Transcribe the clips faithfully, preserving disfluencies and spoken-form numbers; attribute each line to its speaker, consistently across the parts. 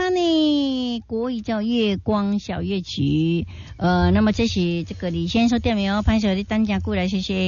Speaker 1: 它呢，国语叫月光小夜曲。呃，那么这是这个李先生点名哦，拍手的单家过来，谢谢。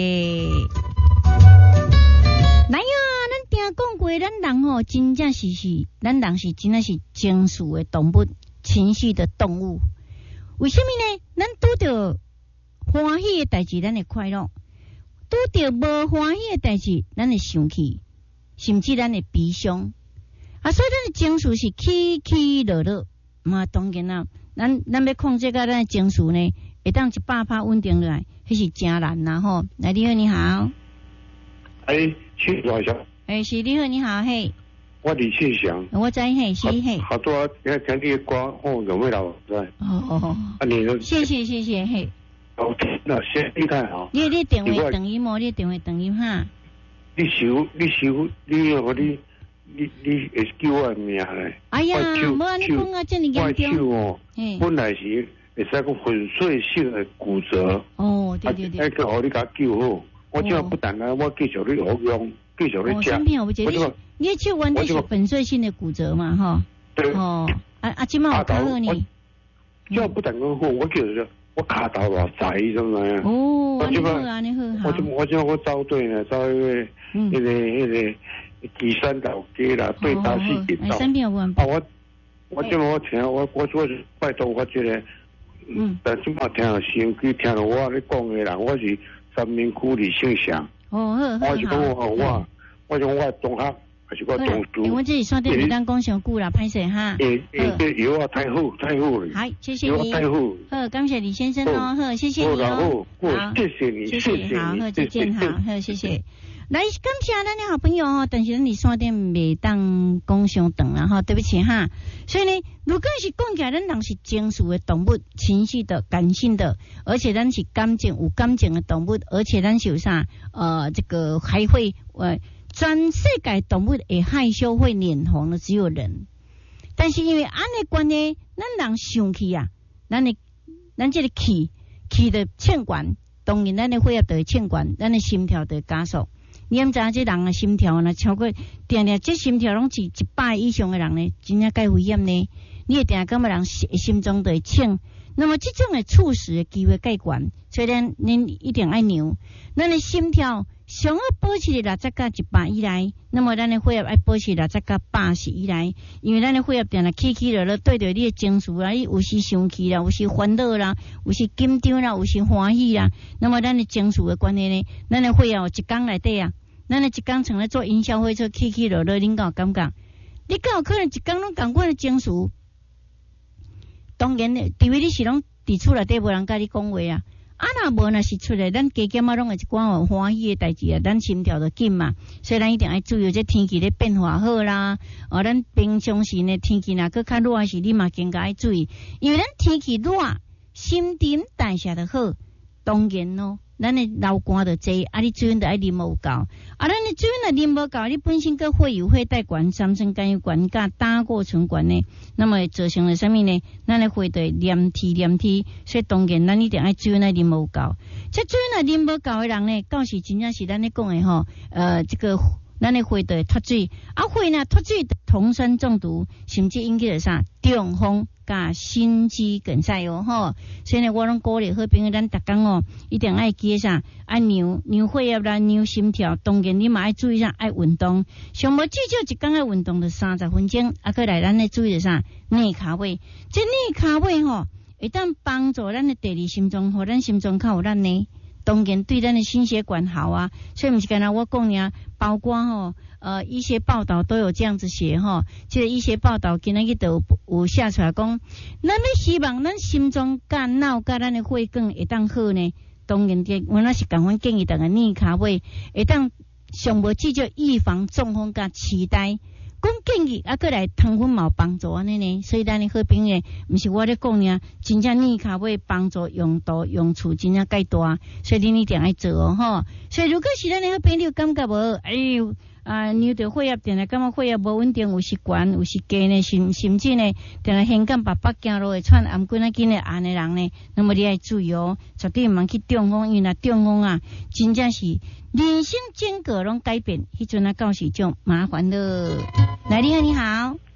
Speaker 1: 来呀，咱听讲过，咱人吼真正是是，咱人是真正是情绪的动物，情绪的动物。为什么呢？咱拄到欢喜的代志，咱会快乐；拄到无欢喜的代志，咱会生气，甚至咱会悲伤。啊，所以咱的情绪是起起落落。嘛，当然啦，咱咱要控制个咱的情绪呢，会当一百趴稳定落来，迄是真难啦吼。来，你好，你好。
Speaker 2: 哎，谢老乡。
Speaker 1: 哎，是你好，你好，嘿。
Speaker 2: 我李庆祥。
Speaker 1: 我知嘿，是嘿。
Speaker 2: 好多啊，听听你的歌，哦，有味道，对。
Speaker 1: 哦哦哦。
Speaker 2: 啊，你都。
Speaker 1: 谢谢谢谢嘿。
Speaker 2: 好听啦，谢你太好。
Speaker 1: 你你电话等于无？你电话等于哈？
Speaker 2: 你收你收你我你你你会叫我名嘞？
Speaker 1: 哎呀，无安尼讲啊，这么严重。
Speaker 2: 我手哦，本来是会使讲粉碎性的骨折。
Speaker 1: 哦，对对对。
Speaker 2: 那个，互你甲救好。我这样不但啊，我继续咧服用，继续咧食。
Speaker 1: 哦，生我觉得你你手弯的是粉碎性的骨折嘛，哈。
Speaker 2: 对。
Speaker 1: 哦，啊啊，今麦有较好呢。
Speaker 2: 这样不但讲好，我就是我卡头偌窄，怎么样？
Speaker 1: 哦，安尼好啊，安尼好。
Speaker 2: 我这我这我走对呢，走那个那个那个岐山道街啦，对大溪街道。啊，我我这我听我我我是拜托我这个，嗯，但是我听了先去听了我咧讲的人，我是。三明区李姓祥，
Speaker 1: 哦好好，
Speaker 2: 我是讲我我，我讲我同学还是我同事。
Speaker 1: 因为这是山顶，袂当讲上久啦，歹势哈。
Speaker 2: 诶诶，这油啊太好太好了。
Speaker 1: 好，谢谢你。
Speaker 2: 太好。
Speaker 1: 好，感谢李先生哦，好，谢谢你哦。
Speaker 2: 好，谢谢你，
Speaker 1: 谢谢，好，好，再见，好，好，谢谢。来，感谢咱的好朋友哦，但是咱伫山顶袂当讲上长啦哈，对不起哈。所以呢，如果是讲起来，咱人是情绪的动物，情绪的、感性的，而且咱是感情有感情的动物，而且咱是有啥呃，这个还会呃，全世界动物会害羞会脸红的只有人。但是因为安尼关系，咱人生气啊，咱的咱这个气气的欠管，当然咱的血压就会欠管，咱的心跳就会加速。你毋知影这人的心跳呢，超过定定这心跳拢是一百以上的人呢，真正介危险呢。你会定定感觉人心中就会请，那么这种的猝死的机会介悬，所以咱恁一定爱量，咱的心跳上要保持六十到一百以内，那么咱的血压爱保持六十到八十以内，因为咱的血压定定起起落落对着你的情绪啦，你有时生气啦，有时烦恼啦，有时紧张啦，有时欢喜啦，那么咱的情绪的关系呢，咱的血压有一天内底啊。咱咧一工常咧做营销会做起起落落，恁敢有感觉？你敢有可能一工拢共款的情绪？当然咧，除非你是拢伫厝内底无人甲你讲话啊。啊，若无若是出来，咱加减啊，拢会一寡有欢喜的代志啊，咱心跳就紧嘛。所以咱一定要注意，这天气咧变化好啦。哦，咱平常时呢天气若搁较热时，你嘛更加要注意，因为咱天气热，新陈代谢就好。当然咯。咱的流汗就济，啊，你水分就爱啉无够，啊，咱的水分若啉无够，你本身个会有会带管、三酸甘油管、甲胆固醇管呢，那么造成了什么呢？咱的会对黏体黏体，所以当然咱一定爱水分爱啉无够。这水分若啉无够的人呢，到时真正是咱咧讲的吼，呃，这个咱的会对脱水，啊，会呢脱水酮酸中毒，甚至引起了啥中风。甲心肌梗塞哦吼，所以呢，我拢鼓励好朋友咱逐工哦，一定爱记啥，爱量量血压啦，量心跳，当然你嘛爱注意啥，爱运动，上无至少一工爱运动就三十分钟，啊，过来咱咧注意啥，内卡位，这内卡位吼，会当帮助咱的第二心脏，互咱心脏较有力呢。当然对咱的心血管好啊，所以不是刚才我讲呀，包括吼呃一些报道都有这样子写哈，这个一些报道今日都有写出来讲，咱要希望咱心脏甲脑甲咱的血管会当好呢，当然的我那是共款建议大家逆卡位会当上无至少预防中风甲痴呆。讲建议啊，过来糖分嘛有帮助安尼呢，所以咱的好朋友，毋是我咧讲呢，真正逆卡位帮助用途用处真正介大，所以你一定爱做哦吼。所以如果是咱的好朋友感觉无，哎呦啊，你着血压定来感觉血压无稳定，有时悬，有时低呢，甚甚至呢，定来香港爸爸行路会喘颔管啊紧的安的人呢，那么你要注意哦，绝对毋通去中风，因为若中风啊，真正是人生整个拢改变，迄阵啊到时就麻烦了。来，你好，你好。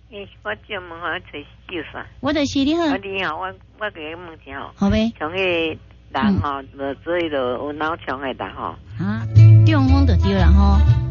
Speaker 3: 诶，我就问下找就算。
Speaker 1: 我就是你好。
Speaker 3: 我你好，我我给你问一下吼。
Speaker 1: 好呗。
Speaker 3: 像迄人吼，无所以就有脑腔的人吼。
Speaker 1: 啊，中风就对了吼。